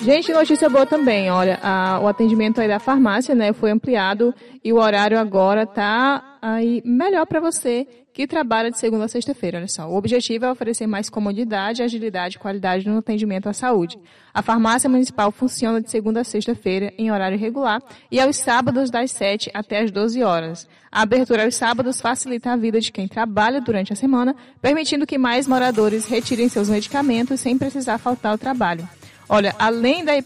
Gente, notícia boa também, olha, o atendimento aí da farmácia, né, foi ampliado e o horário agora tá aí melhor para você que trabalha de segunda a sexta-feira, olha só. O objetivo é oferecer mais comodidade, agilidade e qualidade no atendimento à saúde. A farmácia municipal funciona de segunda a sexta-feira em horário regular e aos sábados das 7 até as 12 horas. A abertura aos sábados facilita a vida de quem trabalha durante a semana, permitindo que mais moradores retirem seus medicamentos sem precisar faltar ao trabalho. Olha, além da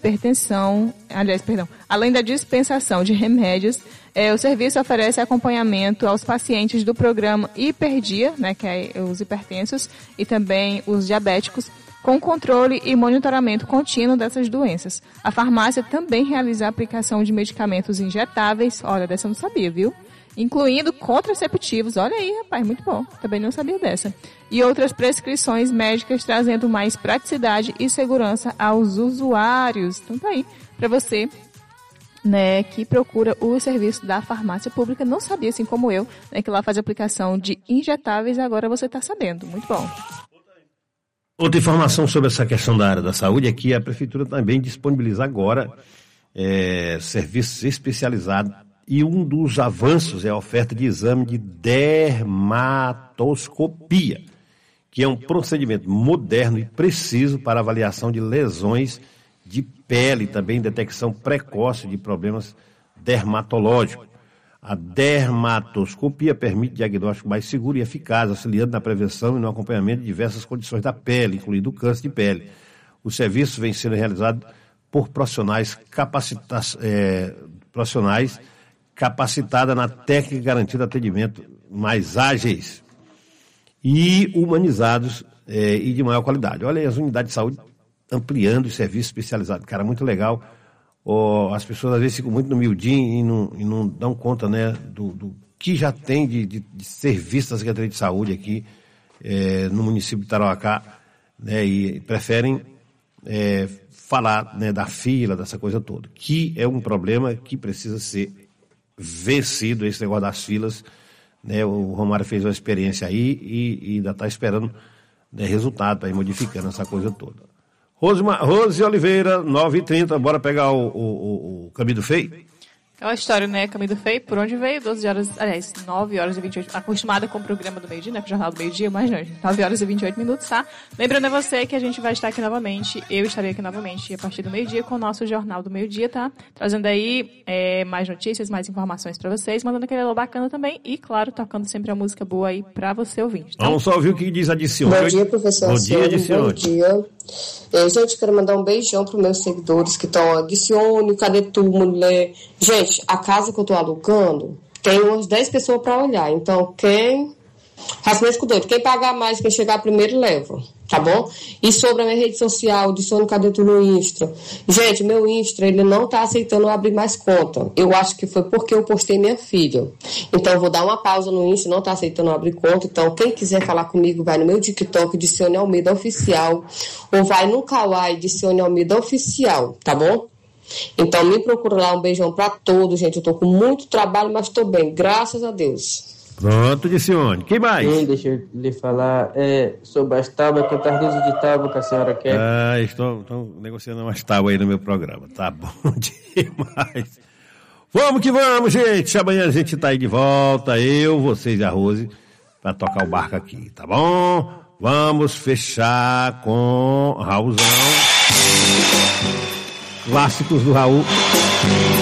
além da dispensação de remédios, o serviço oferece acompanhamento aos pacientes do programa Hiperdia, né, que é os hipertensos e também os diabéticos, com controle e monitoramento contínuo dessas doenças. A farmácia também realiza a aplicação de medicamentos injetáveis, olha, dessa eu não sabia, viu? Incluindo contraceptivos, olha aí, rapaz, muito bom, também não sabia dessa. E outras prescrições médicas trazendo mais praticidade e segurança aos usuários. Então tá aí, para você, né, que procura o serviço da farmácia pública, não sabia, assim como eu, né, que lá faz aplicação de injetáveis, agora você tá sabendo, muito bom. Outra informação sobre essa questão da área da saúde é que a prefeitura também disponibiliza agora serviços especializados. E um dos avanços é a oferta de exame de dermatoscopia, que é um procedimento moderno e preciso para avaliação de lesões de pele e também detecção precoce de problemas dermatológicos. A dermatoscopia permite diagnóstico mais seguro e eficaz, auxiliando na prevenção e no acompanhamento de diversas condições da pele, incluindo o câncer de pele. O serviço vem sendo realizado por profissionais capacitada na técnica garantindo atendimento mais ágeis e humanizados e de maior qualidade. Olha aí as unidades de saúde ampliando os serviços especializados. Cara, muito legal. As pessoas às vezes ficam muito no miudinho e não dão conta, né, do que já tem de serviço da Secretaria de Saúde aqui no município de Tarauacá, né, e preferem falar, né, da fila, dessa coisa toda, que é um problema que precisa ser vencido, esse negócio das filas, né? O Romário fez uma experiência aí e ainda está esperando, né, resultado para ir modificando essa coisa toda. Rose Oliveira, 9h30, bora pegar o Caminho do Feio? Aquela história, né, Caminho do Feio, por onde veio, 9h28, acostumada com o programa do meio-dia, né, com o Jornal do Meio-Dia, mas não, 9h28, tá? Lembrando a você que a gente vai estar aqui novamente, eu estarei aqui novamente a partir do meio-dia com o nosso Jornal do Meio-Dia, tá? Trazendo aí mais notícias, mais informações pra vocês, mandando aquele alô bacana também e, claro, tocando sempre a música boa aí pra você ouvir. Tá? Vamos só ouvir o que diz a Dicione. Bom dia, professor. Bom dia, Dicione. Bom dia. Gente, quero mandar um beijão para os meus seguidores que estão, Dicione, cadê tu, mulher? Gente, a casa que eu estou alugando tem umas 10 pessoas para olhar, então quem pagar mais, quem chegar primeiro leva, tá bom? E sobre a minha rede social, Dicione, cadê tu no Insta? Gente, meu Insta, ele não tá aceitando abrir mais conta. Eu acho que foi porque eu postei minha filha. Então, eu vou dar uma pausa no Insta, não tá aceitando abrir conta. Então, quem quiser falar comigo, vai no meu TikTok, Dicione Almeida Oficial, ou vai no Kawaii, Dicione Almeida Oficial, tá bom? Então, me procura lá, um beijão pra todos, gente. Eu tô com muito trabalho, mas tô bem, graças a Deus. Pronto, Dicione. Quem mais? Deixa eu lhe falar sobre as tábuas, quantas dúzias de tábua que a senhora quer? Estão negociando umas tábuas aí no meu programa. Tá bom demais. Vamos que vamos, gente. Amanhã a gente tá aí de volta, eu, vocês e a Rose, pra tocar o barco aqui, tá bom? Vamos fechar com Raulzão. Clássicos do Raul.